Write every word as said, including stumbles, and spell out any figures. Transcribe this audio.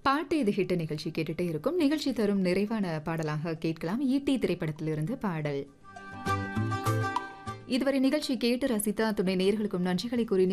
பாட்டு இது ஹிட் நிகழ்ச்சி கேட்டுட்டே இருக்கும். நிகழ்ச்சி தரும் நிறைவான பாடலாக கேட்கலாம். ஈட்டி திரைப்படத்திலிருந்து பாடல். இதுவரை நிகழ்ச்சி கேட்டு ரசித்த துணை நேயர்களுக்கும் நன்றிகளை கூறி